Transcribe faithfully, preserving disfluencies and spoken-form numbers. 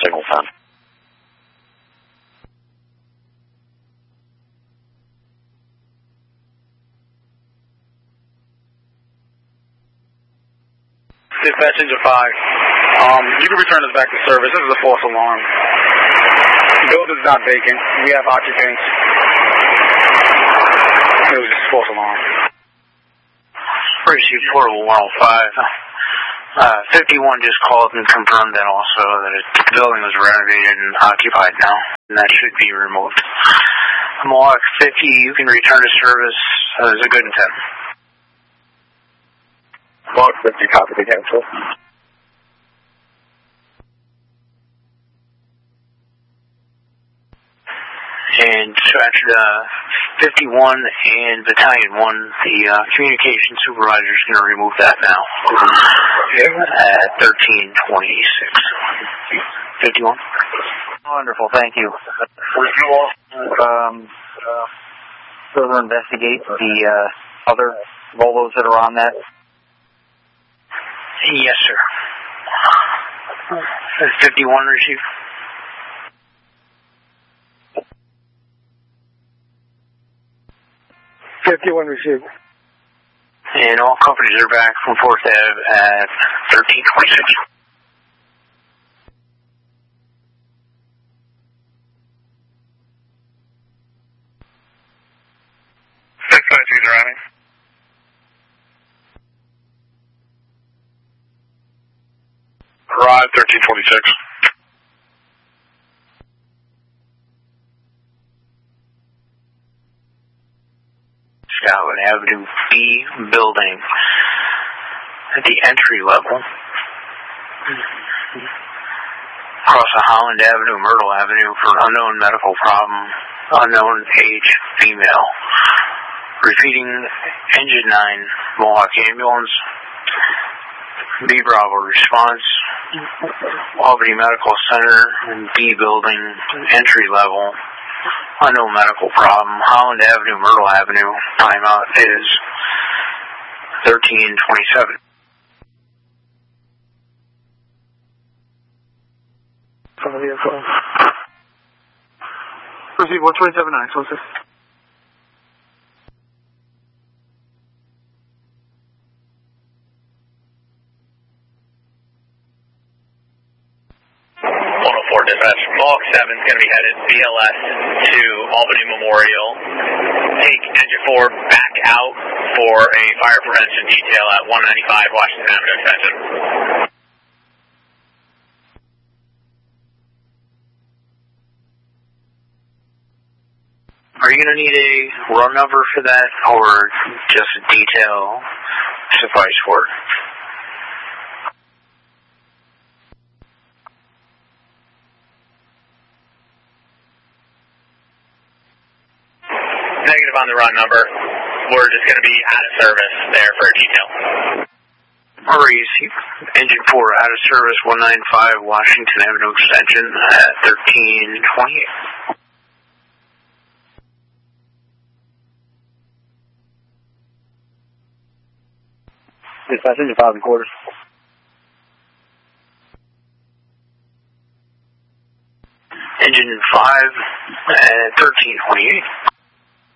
signal ten. Dispatch engine five. Um, you can return us back to service. This is a false alarm. The building's not vacant. We have occupants. It was just a false alarm. Receive portable one oh five. Uh, fifty-one just called and confirmed that also that it, the building was renovated and occupied now, and that should be removed. Mohawk fifty, you can return to service as a good intent. Mohawk fifty, copy the cancel. And dispatch uh, fifty-one and Battalion one, the uh, communication supervisor is going to remove that now at thirteen twenty-six. fifty-one. Wonderful, thank you. Would you all um, uh, further investigate the uh, other Volvos that are on that? Yes, sir. fifty-one received. fifty-one received. And all companies are back from fourth Ave at thirteen twenty-six. Dispatch running. Arrive thirteen twenty-six. Scotland Avenue B building at the entry level. Across the Holland Avenue, Myrtle Avenue for unknown medical problem, unknown age, female. Repeating, engine nine, Mohawk ambulance. B Bravo response. Albany Medical Center and B building, entry level. Unknown medical problem, Holland Avenue, Myrtle Avenue. Timeout is thirteen twenty-seven. From the vehicle. Receive one twenty-seven nine, so this. one oh four dispatch. Mohawk seven is going to be headed B L S to Albany Memorial. Take engine four back out for a fire prevention detail at one ninety-five Washington Avenue Extension. Are you going to need a run number for that, or just a detail suffice for it? Negative on the run number. We're just going to be out of service there for a detail. Receive engine four out of service, one ninety-five Washington Avenue Extension at thirteen twenty-eight. Dispatch engine five and quarters. Engine five at thirteen twenty-eight.